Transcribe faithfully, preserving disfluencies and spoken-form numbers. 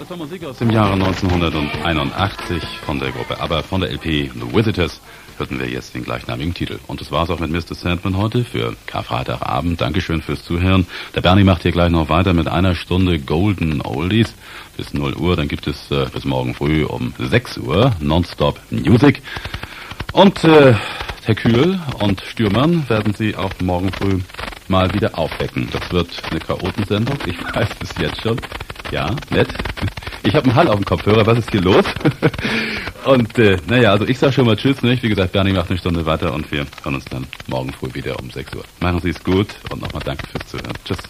Das war Musik aus dem Jahre neunzehnhunderteinundachtzig von der Gruppe ABBA, von der L P The Visitors. Hörten wir jetzt den gleichnamigen Titel. Und das war's auch mit Mister Sandman heute für Karfreitagabend. Dankeschön fürs Zuhören. Der Bernie macht hier gleich noch weiter mit einer Stunde Golden Oldies bis null Uhr. Dann gibt es äh, bis morgen früh um sechs Uhr Nonstop Music. Und äh, Herr Kühl und Stürmann werden Sie auch morgen früh mal wieder aufwecken. Das wird eine Chaotensendung. Ich weiß es jetzt schon. Ja, nett. Ich habe einen Hall auf dem Kopfhörer. Was ist hier los? Und äh, naja, also ich sage schon mal Tschüss, nicht? Wie gesagt, Bernie macht eine Stunde weiter und wir hören uns dann morgen früh wieder um sechs Uhr. Machen Sie es gut und nochmal danke fürs Zuhören. Tschüss.